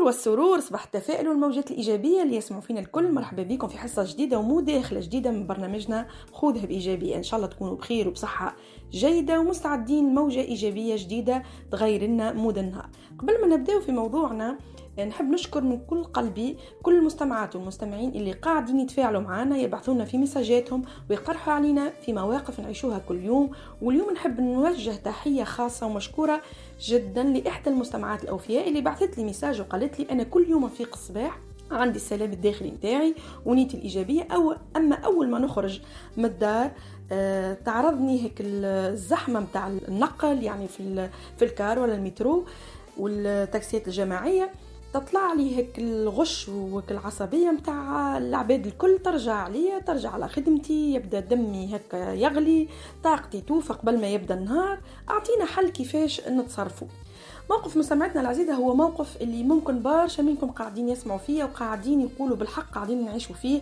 والسرور، صباح التفاؤل والموجات الإيجابية اللي يسمعوا فينا الكل. مرحبا بكم في حصة جديدة ومداخلة جديدة من برنامجنا خذها بإيجابية. إن شاء الله تكونوا بخير وبصحة جيدة ومستعدين لموجة إيجابية جديدة تغير لنا مود النهار. قبل ما نبدأ في موضوعنا نحب نشكر من كل قلبي كل المستمعات والمستمعين اللي قاعدين يتفاعلوا معنا، يبعثونا في مساجاتهم ويقترحوا علينا في مواقف نعيشوها كل يوم. واليوم نحب نوجه تحية خاصة ومشكورة جدا لإحدى المستمعات الأوفياء اللي بعثت لي مساج وقالت لي أنا كل يوم أفيق الصباح عندي السلام الداخلي متاعي ونيتي الإيجابية، أما أول ما نخرج من الدار تعرضني هيك الزحمة متاع النقل، يعني في الكار ولا المترو والتاكسيات الجماعية، تطلع لي هيك الغش والعصبية متاع العباد الكل ترجع على خدمتي، يبدأ دمي هيك يغلي، طاقتي توفى قبل ما يبدأ النهار. أعطينا حل كيفاش نتصرفوا. موقف مستمعتنا العزيزة هو موقف اللي ممكن برشا منكم قاعدين يسمعوا فيه وقاعدين يقولوا بالحق قاعدين نعيشوا فيه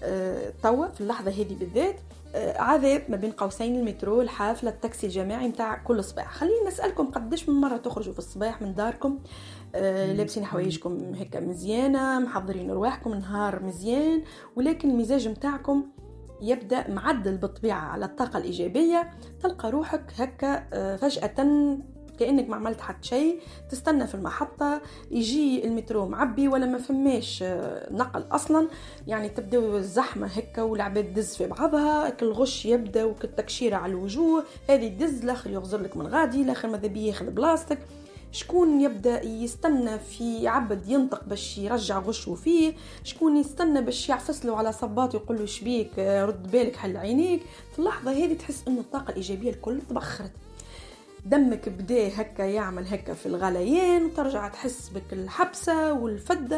توا في اللحظة هذه بالذات. عذاب ما بين قوسين المترو، الحافلة، التاكسي الجماعي متاع كل صباح. خلينا نسألكم قديش من مرة تخرجوا في الصباح من داركم لابسين حوايجكم هيك مزيانة، محضرين رواحكم، نهار مزيان، ولكن المزاج متاعكم يبدأ معدل بالطبيعة على الطاقة الإيجابية، تلقى روحك هكا فجأة كأنك ما عملت حتى شيء، تستنى في المحطة يجي المترو معبي ولا ما فماش نقل أصلا، يعني تبدأ الزحمة هكا والعباد دز في بعضها، الغش يبدأ والتكشيرة على الوجوه، هذه دز الآخر يغزر لك من غادي، الآخر ماذا بيه ياخذ بلاستيك، شكون يبدأ يستنى في عبد ينطق باش يرجع غشه فيه، شكون يستنى باش يعفس له على صباط ويقول له شبيك رد بالك حل عينيك. في اللحظة هذه تحس أن الطاقة الإيجابية الكل تبخرت، دمك بدأ هكا يعمل هكا في الغليان، وترجع تحس بك الحبسة والفدة